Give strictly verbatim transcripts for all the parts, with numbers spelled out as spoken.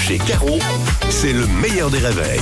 Lelouch et Caro, c'est le meilleur des réveils.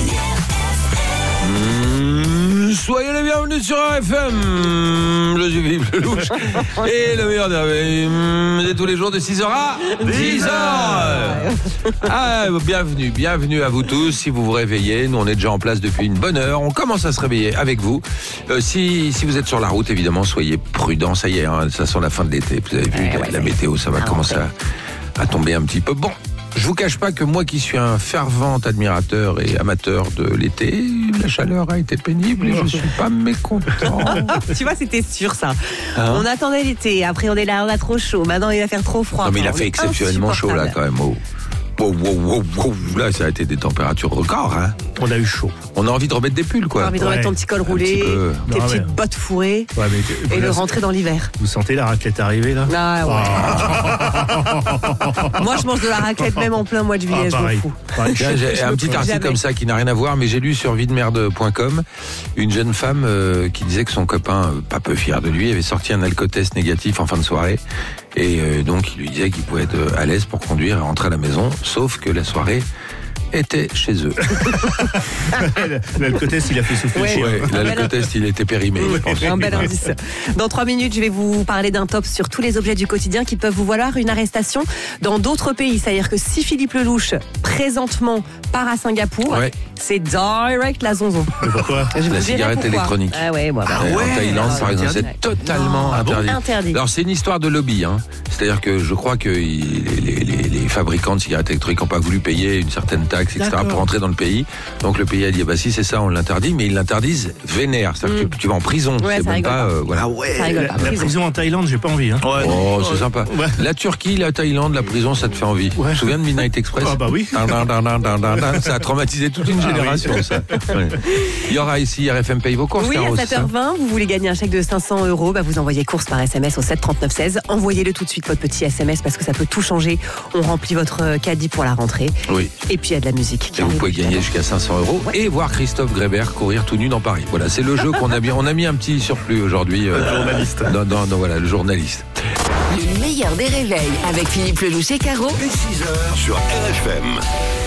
Mmh, soyez les bienvenus sur R F M. Je suis Philippe Lelouch et le meilleur des réveils. C'est tous les jours de six heures à dix heures. Ah, bienvenue, bienvenue à vous tous. Si vous vous réveillez, nous on est déjà en place depuis une bonne heure. On commence à se réveiller avec vous. Euh, si, si vous êtes sur la route, évidemment, soyez prudents. Ça y est, hein, ça sent la fin de l'été. Vous avez vu, ouais, la, ouais, la météo, ça va ah, commencer à, à tomber un petit peu. Bon. Je vous cache pas que moi qui suis un fervent admirateur et amateur de l'été, la chaleur a été pénible et je suis pas mécontent. Tu vois, c'était sûr ça. Hein? On attendait l'été, après on est là, on a trop chaud, maintenant il va faire trop froid. Non mais il a fait exceptionnellement chaud là quand même. Oh. Wow, wow, wow, wow. Là, ça a été des températures records. Hein. On a eu chaud. On a envie de remettre des pulls, quoi. On a envie de remettre ouais. ton petit col roulé, petit tes non, petites mais... bottes fourrées, ouais, mais... et de rentrer dans l'hiver. Vous sentez la raclette arriver, là? Ah ouais. Oh. Moi, je mange de la raclette même en plein mois de juillet, ah, je m'en fous. Ouais, j'ai, j'ai un petit article Jamais. comme ça qui n'a rien à voir, mais j'ai lu sur vie de merde point com une jeune femme euh, qui disait que son copain, euh, pas peu fier de lui, avait sorti un alcotest négatif en fin de soirée. Et euh, donc, il lui disait qu'il pouvait être à l'aise pour conduire et rentrer à la maison, sauf que la soirée était chez eux. L'alcotest, il a fait souffler. Ouais, ouais, l'alcotest, il était périmé. Je pense. Un bel indice. Dans trois minutes, je vais vous parler d'un top sur tous les objets du quotidien qui peuvent vous valoir une arrestation dans d'autres pays. C'est-à-dire que si Philippe Lelouch, présentement, part à Singapour, ouais. c'est direct la zonzon. Pourquoi? La cigarette électronique. Ah ouais, moi, bah, ah ouais. En Thaïlande, par exemple, c'est totalement ah, interdit. Bon interdit. Alors, c'est une histoire de lobby. Hein. C'est-à-dire que je crois que il, les, les, les fabricants de cigarettes électroniques n'ont pas voulu payer une certaine taxe, et cetera, D'accord. pour entrer dans le pays. Donc, le pays a dit, bah si, c'est ça, on l'interdit, mais ils l'interdisent vénère. C'est-à-dire mm. que tu vas en prison. Ouais, c'est même pas, pas. Euh, voilà. Ah ouais. La prison. prison en Thaïlande, j'ai pas envie. Hein. Ouais. Oh, c'est sympa. Ouais. La Turquie, la Thaïlande, la prison, ça te fait envie. Ouais. Tu te souviens de Midnight Express? Ah bah oui. Ça a traumatisé toute une génération, ah, oui. ça. Ouais. Il y aura ici R F M Paye vos courses. Oui, à sept heures vingt, vous voulez gagner un chèque de cinq cents euros, bah vous envoyez course par S M S au sept trente-neuf seize. Envoyez-le tout de suite, votre petit S M S, parce que ça peut tout changer. On remplit votre caddie pour la rentrée. Oui. Et puis il y a de la musique. Et vous pouvez gagner jusqu'à cinq cents euros ouais. et voir Christophe Grébert courir tout nu dans Paris. Voilà, c'est le jeu qu'on a mis. On a mis un petit surplus aujourd'hui. Euh, le journaliste. Dans, dans, dans, voilà, le journaliste. Le meilleur des réveils avec Philippe Lelouch et Caro. Dès six heures sur R F M.